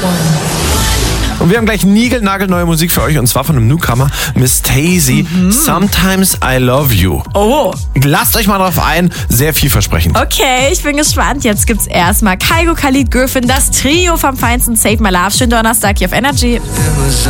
Und wir haben gleich niegelnagelneue Musik für euch, und zwar von einem Newcomer, Miss Tazy. Sometimes I Love You. Oh. Lasst euch mal drauf ein, sehr vielversprechend. Okay, ich bin gespannt. Jetzt gibt's erstmal Kygo, Khalid, Griffin, das Trio vom Feinsten, Save My Love. Schönen Donnerstag hier auf Energy.